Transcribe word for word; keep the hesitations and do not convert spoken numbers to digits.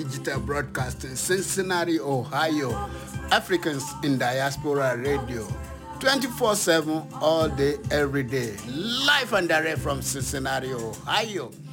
Digital Broadcasting, Cincinnati, Ohio. Africans in Diaspora Radio. twenty-four seven, all day, every day. Live and direct from Cincinnati, Ohio.